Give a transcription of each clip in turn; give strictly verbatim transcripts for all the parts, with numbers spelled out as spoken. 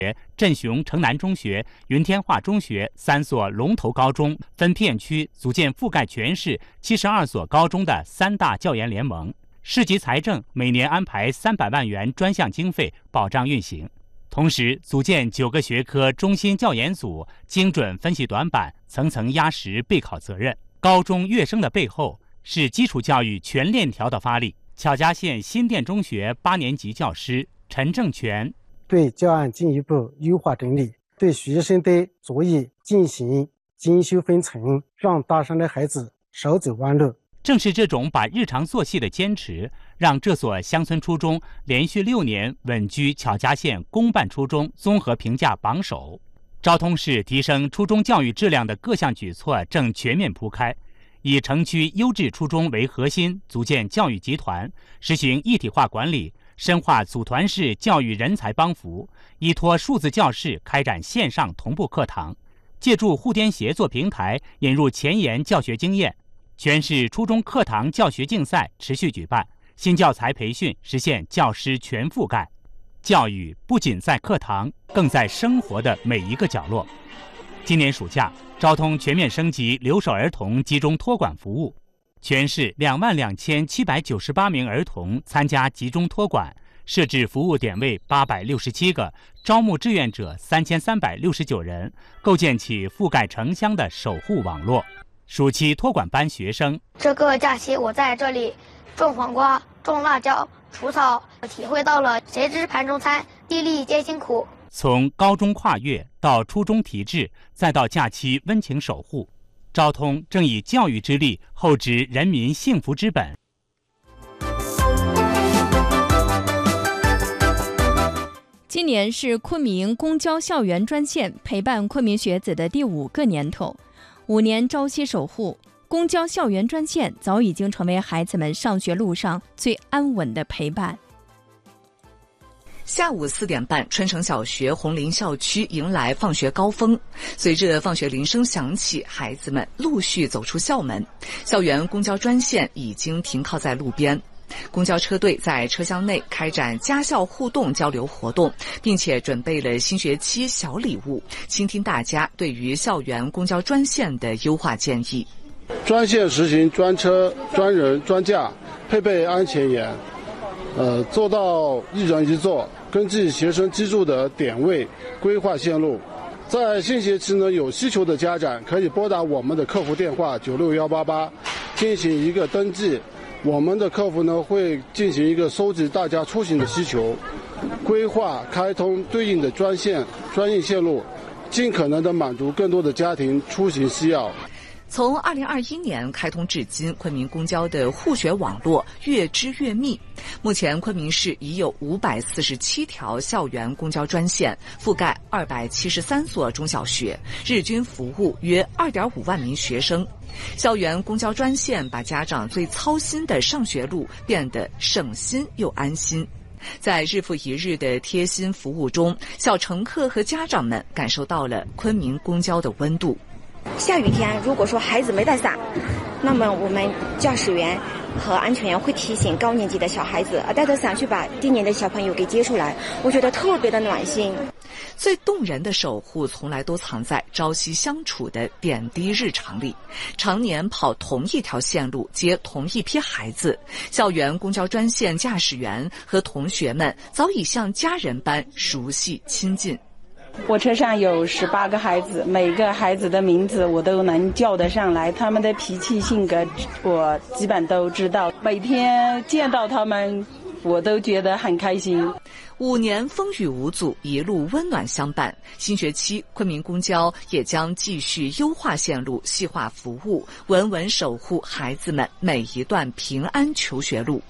镇雄城南中学、云天化中学三所龙头高中分片区组建覆盖全市七十二所高中的三大教研联盟。市级财政每年安排三百万元专项经费保障运行，同时组建九个学科中心教研组，精准分析短板，层层压实备考责任。高中跃升的背后是基础教育全链条的发力。巧家县新店中学八年级教师陈正全对教案进一步优化整理，对学生的作业进行精修分层，让大三的孩子少走弯路。 正是这种把日常做细的坚持，让这所乡村初中连续六年稳居巧家县公办初中综合评价榜首。昭通市提升初中教育质量的各项举措正全面铺开，以城区优质初中为核心，组建教育集团，实行一体化管理，深化组团式教育人才帮扶，依托数字教室开展线上同步课堂，借助互联协作平台引入前沿教学经验。全市初中课堂教学竞赛持续举办，新教材培训实现教师全覆盖。教育不仅在课堂，更在生活的每一个角落。今年暑假，昭通全面升级留守儿童集中托管服务，全市两万两千七百九十八名儿童参加集中托管，设置服务点位八百六十七个，招募志愿者三千三百六十九人，构建起覆盖城乡的守护网络。暑期托管班学生， 这个假期我在这里种黄瓜、种辣椒、除草，体会到了谁知盘中餐，粒粒皆辛苦。 从高中跨越到初中提质，再到假期温情守护，昭通正以教育之力厚植人民幸福之本。 今年是昆明公交校园专线陪伴昆明学子的第五个年头。五年朝夕守护，公交校园专线早已经成为孩子们上学路上最安稳的陪伴。 下午四点半，春城小学红林校区迎来放学高峰。随着放学铃声响起，孩子们陆续走出校门，校园公交专线已经停靠在路边。公交车队在车厢内开展家校互动交流活动，并且准备了新学期小礼物，倾听大家对于校园公交专线的优化建议。 专线实行专车、专人、专架，配备安全员，呃，做到一人一座，根据学生居住的点位规划线路。在新学期呢，有需求的家长可以拨打我们的客服电话九六幺八八进行一个登记。我们的客服呢会进行一个收集大家出行的需求，规划开通对应的专线专用线路，尽可能的满足更多的家庭出行需要。 从二零二一年开通至今，昆明公交的互学网络越织越密。目前，昆明市已有五百四十七条校园公交专线，覆盖二百七十三所中小学，日均服务约二点五万名学生。校园公交专线把家长最操心的上学路变得省心又安心。在日复一日的贴心服务中，小乘客和家长们感受到了昆明公交的温度。 下雨天，如果说孩子没带伞，那么我们驾驶员和安全员会提醒高年级的小孩子带着伞去把低年的小朋友给接出来，我觉得特别的暖心。 最动人的守护从来都藏在朝夕相处的点滴日常里。常年跑同一条线路，接同一批孩子，校园公交专线驾驶员和同学们早已像家人般熟悉亲近。 我车上有十八个孩子，每个孩子的名字我都能叫得上来，他们的脾气性格我基本都知道，每天见到他们我都觉得很开心。 五年风雨无阻，一路温暖相伴。新学期，昆明公交也将继续优化线路、细化服务，稳稳守护孩子们每一段平安求学路。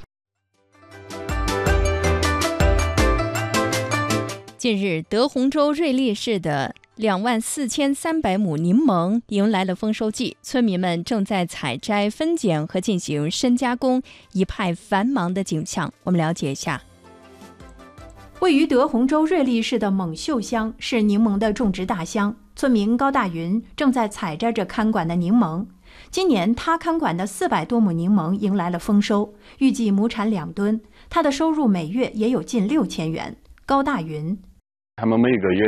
近日，德宏州瑞丽市的两万四千三百亩柠檬迎来了丰收季，村民们正在采摘、分拣和进行深加工，一派繁忙的景象。我们了解一下。 位于德宏州瑞丽市的蒙秀乡是柠檬的种植大乡，村民高大云正在采摘着看管的柠檬。今年他看管的四百多亩柠檬迎来了丰收，预计亩产两吨，他的收入每月也有近六千元。高大云。 他们每个月